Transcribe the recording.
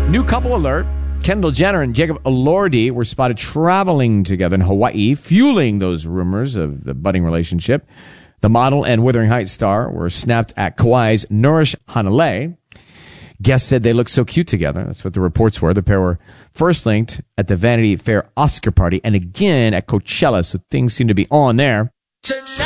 New couple alert. Kendall Jenner and Jacob Elordi were spotted traveling together in Hawaii, fueling those rumors of the budding relationship. The model and Wuthering Heights star were snapped at Kauai's Nourish Hanalei. Guests said they looked so cute together. That's what the reports were. The pair were first linked at the Vanity Fair Oscar party and again at Coachella, so things seem to be on there.